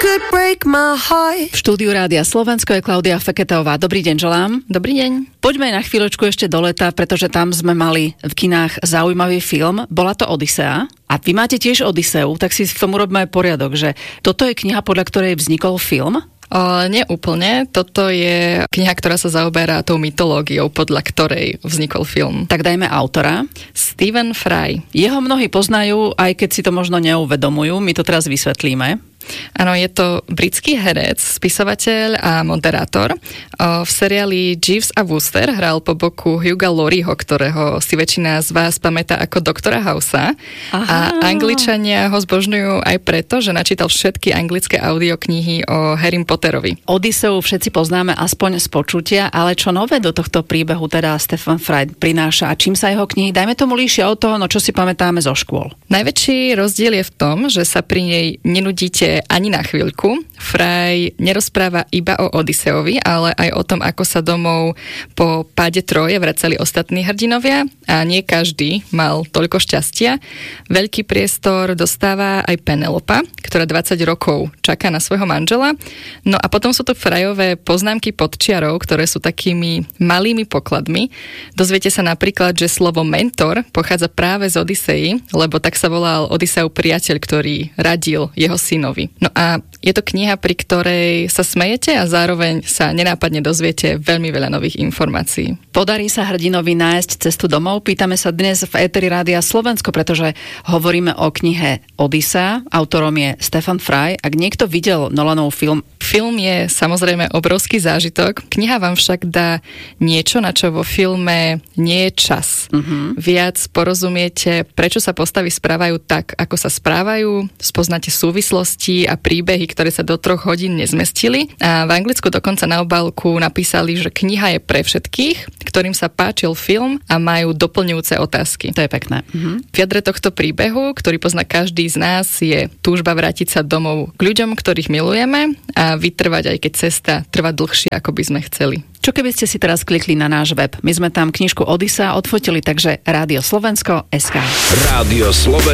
could break my heart. V štúdiu Rádia Slovensko je Klaudia Feketová. Dobrý deň želám. Dobrý deň. Poďme na chvíľočku ešte do leta, pretože tam sme mali v kinách zaujímavý film. Bola to Odysea. A vy máte tiež Odyseu, tak si v tom urobme poriadok, že toto je kniha, podľa ktorej vznikol film? Nie úplne. Toto je kniha, ktorá sa zaoberá tou mytológiou, podľa ktorej vznikol film. Tak dajme autora. Stephen Fry. Jeho mnohí poznajú, aj keď si to možno neuvedomujú. My to teraz vysvetlíme. Áno, je to britský herec, spisovateľ a moderátor. V seriáli Jeeves a Wooster hral po boku Hugha Laurieho, ktorého si väčšina z vás pamätá ako doktora Housea. A Angličania ho zbožňujú aj preto, že načítal všetky anglické audioknihy o Harrym Potterovi. Odyseu všetci poznáme aspoň z počutia, ale čo nové do tohto príbehu teda Stephen Fry prináša a čím sa jeho knihy, dajme tomu, líšia od toho, no čo si pamätáme zo škôl? Najväčší rozdiel je v tom, že sa pri nej nenudíte ani na chvíľku. Fry nerozpráva iba o Odysseovi, ale aj o tom, ako sa domov po páde Troje vracali ostatní hrdinovia a nie každý mal toľko šťastia. Veľký priestor dostáva aj Penelopa, ktorá 20 rokov čaká na svojho manžela. No a potom sú to Fryové poznámky pod čiarou, ktoré sú takými malými pokladmi. Dozviete sa napríklad, že slovo mentor pochádza práve z Odysei, lebo tak sa volal Odysseov priateľ, ktorý radil jeho synovi. No a je to kniha, pri ktorej sa smejete a zároveň sa nenápadne dozviete veľmi veľa nových informácií. Podarí sa hrdinovi nájsť cestu domov? Pýtame sa dnes v éteri Rádia Slovensko, pretože hovoríme o knihe Odysea. Autorom je Stephen Fry. Ak niekto videl Nolanov film... Film je samozrejme obrovský zážitok. Kniha vám však dá niečo, na čo vo filme nie je čas. Viac porozumiete, prečo sa postavy správajú tak, ako sa správajú, spoznáte súvislosti a príbehy, ktoré sa do 3 hodín nezmestili. A v Anglicku dokonca na obálku napísali, že kniha je pre všetkých, ktorým sa páčil film a majú doplňujúce otázky. To je pekné. V jadre tohto príbehu, ktorý pozná každý z nás, je túžba vrátiť sa domov k ľuďom, ktorých milujeme a vytrvať, aj keď cesta trvá dlhšie, ako by sme chceli. Čo keby ste si teraz klikli na náš web? My sme tam knižku Odysea odfotili, takže Rádio Slovensko.sk. Rádio Slovensko.